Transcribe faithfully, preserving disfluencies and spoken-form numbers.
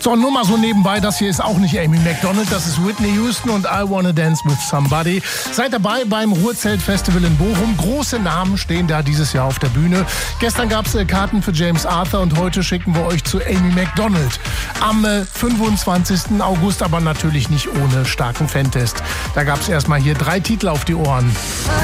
So, nur mal so nebenbei, das hier ist auch nicht Amy Macdonald, das ist Whitney Houston und I Wanna Dance with Somebody. Seid dabei beim Ruhrzelt-Festival in Bochum. Große Namen stehen da dieses Jahr auf der Bühne. Gestern gab es äh, Karten für James Arthur und heute schicken wir euch zu Amy Macdonald. Am äh, fünfundzwanzigsten August, aber natürlich nicht ohne starken Fantest. Da gab es erstmal hier drei Titel auf die Ohren.